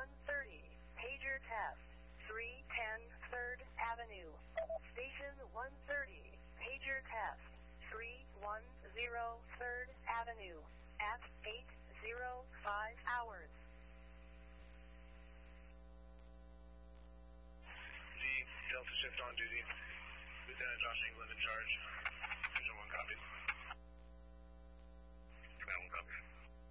130, pager test, 310 3rd Avenue. Station 130, pager test, 310 3rd Avenue, at 8:05 hours. Delta shift on duty. Lieutenant Josh England in charge. Division 1 copies. Command 1 copies.